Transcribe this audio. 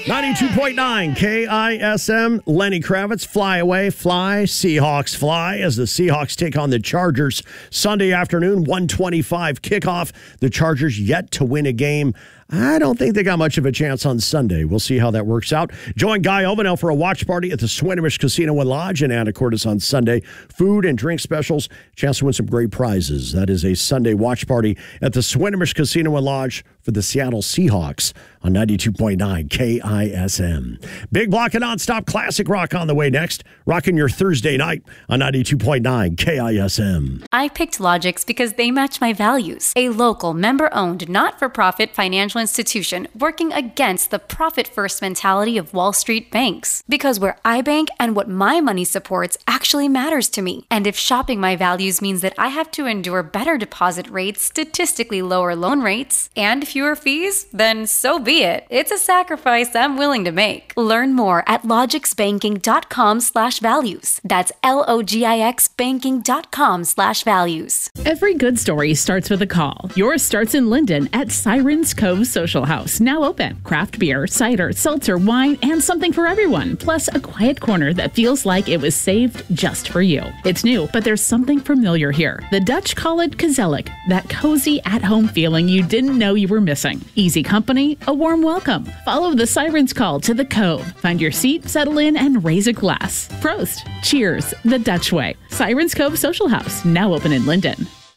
92.9 KISM. Lenny Kravitz, Fly Away, Fly, Seahawks Fly, as the Seahawks take on the Chargers Sunday afternoon, 1:25 kickoff. The Chargers yet to win a game. I don't think they got much of a chance on Sunday. We'll see how that works out. Join Guy Ovenel for a watch party at the Swinomish Casino and Lodge in Anacortes on Sunday. Food and drink specials, chance to win some great prizes. That is a Sunday watch party at the Swinomish Casino and Lodge for the Seattle Seahawks on 92.9 KISM. Big block of nonstop classic rock on the way next. Rocking your Thursday night on 92.9 KISM. I picked Logix because they match my values. A local, member-owned, not-for-profit financial institution working against the profit-first mentality of Wall Street banks. Because where I bank and what my money supports actually matters to me. And if shopping my values means that I have to endure better deposit rates, statistically lower loan rates, and fewer fees, then so be it. It's a sacrifice I'm willing to make. Learn more at logixbanking.com/values. That's LOGIXbanking.com/values. Every good story starts with a call. Yours starts in Linden at Sirens Cove Social House, now open. Craft beer, cider, seltzer, wine, and something for everyone. Plus a quiet corner that feels like it was saved just for you. It's new, but there's something familiar here. The Dutch call it gezellig, that cozy at-home feeling you didn't know you were missing. Easy company, a warm welcome. Follow the Sirens call to the Cove. Find your seat, settle in, and raise a glass. Prost. Cheers. The Dutch way. Sirens Cove Social House, now open in Linden.